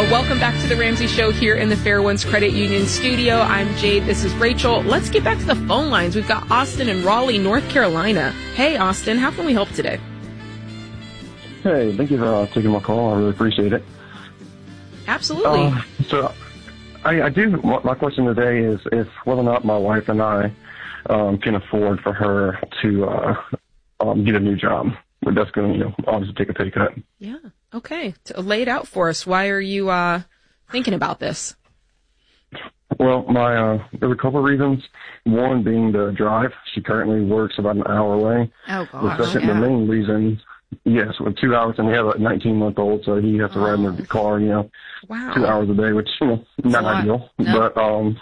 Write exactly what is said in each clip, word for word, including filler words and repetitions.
Well, welcome back to the Ramsey Show here in the Fair Winds Credit Union studio. I'm Jade. This is Rachel. Let's get back to the phone lines. We've got Austin in Raleigh, North Carolina. Hey, Austin, how can we help today? Hey, thank you for uh, taking my call. I really appreciate it. Absolutely. Uh, so, I, I do. My question today is if whether or not my wife and I um, can afford for her to uh, um, get a new job. But that's going to, you know, obviously take a pay cut. Yeah. Okay. To lay it out for us. Why are you uh, thinking about this? Well, my uh, there's a couple of reasons. One being the drive. She currently works about an hour away. Oh, gosh. The second, yeah. the main reason, yes, with two hours, and we have a nineteen-month-old, so he has to oh. ride in the car, you know, wow. two hours a day, which, you know, not ideal. No. But, um,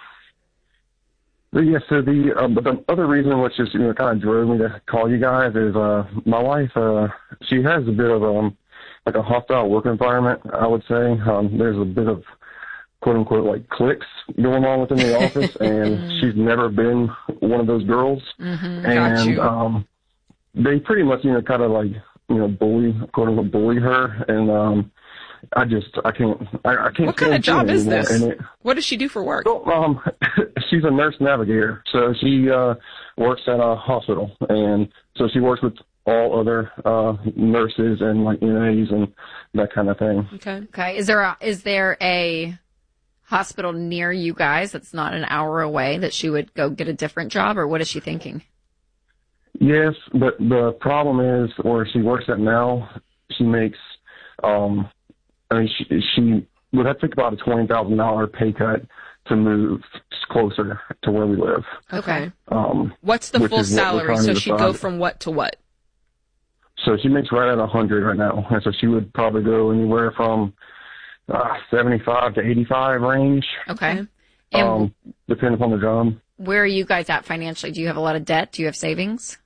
but yeah, so the, um, but the other reason, which is, you know, kind of drove me to call you guys, is uh, my wife, uh, she has a bit of, um, like a hostile work environment, I would say. Um, there's a bit of, quote-unquote, like, cliques going on within the office, and she's never been one of those girls. Mm-hmm. And Got you. um, they pretty much, you know, kind of, like, you know, bully, quote-unquote, bully her, and um, I just, I can't, I, I can't. What kind of job is this? It, what does she do for work? so, um, she's a nurse navigator, so she uh, works at a hospital, and so she works with all other uh, nurses and, like, N As and that kind of thing. Okay. Okay. Is there a, is there a hospital near you guys that's not an hour away that she would go get a different job, or what is she thinking? Yes, but the problem is where she works at now, she makes, um, I mean, she, she would have to take about a twenty thousand dollars pay cut to move closer to where we live. Okay. Um, What's the which full is what we're salary? trying So to she'd go decide. from what to what? So she makes right at one hundred right now, and so she would probably go anywhere from uh, seventy-five to eighty-five range, Okay. And um, depending upon the job. where are you guys at financially? Do you have a lot of debt? Do you have savings?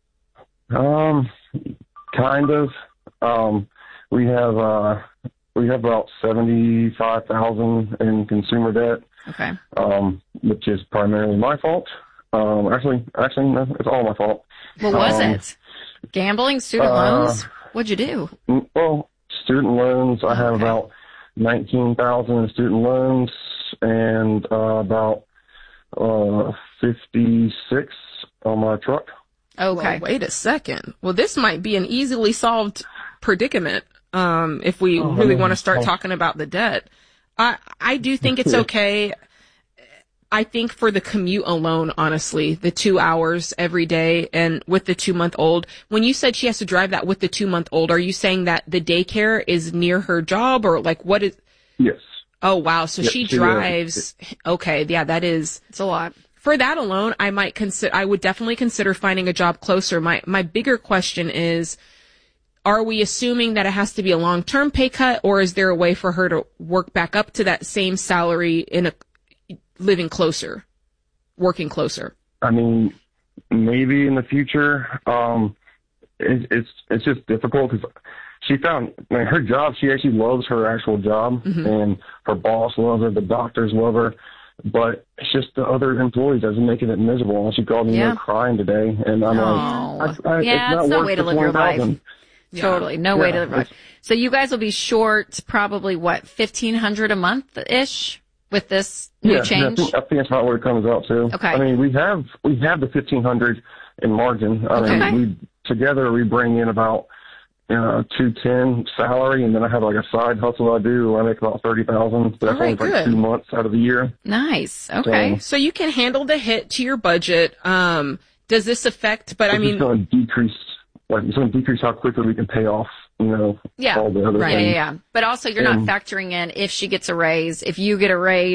Um, kind of. Um, we have uh, we have about seventy-five thousand in consumer debt, Okay. um, which is primarily my fault. Um, actually, actually, no, it's all my fault. What was Um, it? Gambling, student uh, loans? What'd you do? Mm, Well, student loans, I have Okay. about nineteen thousand in student loans and uh, about uh, fifty-six on my truck. Okay. Well, wait a second. Well, this might be an easily solved predicament um, if we Oh, really yeah. want to start Oh. talking about the debt. I I do think it's okay. I think for the commute alone, honestly, the two hours every day and with the two-month-old, when you said she has to drive that with the two-month-old, are you saying that the daycare is near her job or like what is? Yes. Oh, wow. So Yep, she she, uh, drives. Okay. Yeah, that is. It's a lot. For that alone, I might consider, I would definitely consider finding a job closer. My, my bigger question is, are we assuming that it has to be a long-term pay cut, or is there a way for her to work back up to that same salary in a, living closer, working closer? I mean, maybe in the future. Um, it, it's it's just difficult because she found, I mean, her job. She actually loves her actual job, Mm-hmm. and her boss loves her. The doctors love her, but it's just the other employees that's making it miserable. And she called me Yeah. yeah. crying today, and I'm Oh. like, I, I, Yeah, it's it's not no worth way to the live your life. twenty thousand. Yeah. Totally. No way Yeah, to live your life. it's- So you guys will be short probably, what, fifteen hundred dollars a month-ish with this new Yeah, change? I think, I think that's about where it comes out to. Okay. I mean, we have we have the fifteen hundred in margin. I mean, Okay. we together we bring in about uh, two ten salary, and then I have like a side hustle I do. Where I make about thirty thousand. That's All right, only for like good. two months out of the year. Nice. Okay. So you can handle the hit to your budget. Um, does this affect, but I It's mean, just going to decrease. Like it's going to decrease how quickly we can pay off. You know, Yeah. all the other Right. Yeah, things. yeah, yeah. But also you're And- not factoring in if she gets a raise, if you get a raise.